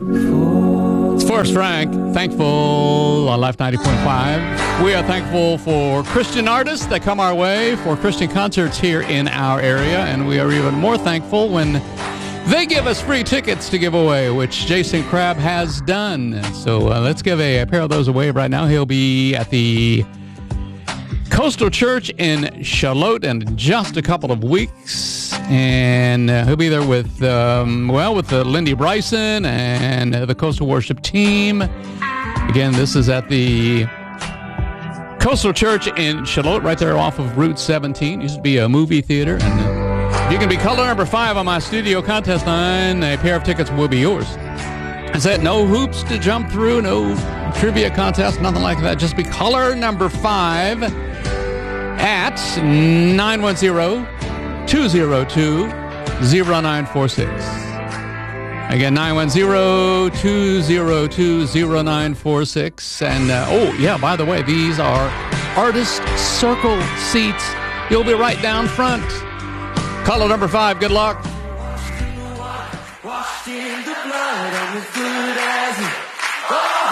It's Forrest Frank, Thankful on Life 90.5. We are thankful for Christian artists that come our way, for Christian concerts here in our area, and we are even more thankful when they give us free tickets to give away, which Jason Crabb has done. So let's give a pair of those away right now. He'll be at the Coastal Church in Charlotte in just a couple of weeks, and he'll be there with Lindy Bryson and the Coastal Worship team. Again, this is at the Coastal Church in Charlotte, right there off of Route 17. Used to be a movie theater, and you can be caller number 5 on my studio contest line. A pair of tickets will be yours. I said no hoops to jump through, no trivia contest, nothing like that. Just be caller number 5 at 910-202-0946. Again, 910-202-0946. And, by the way, these are Artist Circle seats. You'll be right down front. Caller number 5, good luck. Washed in the blood and as good as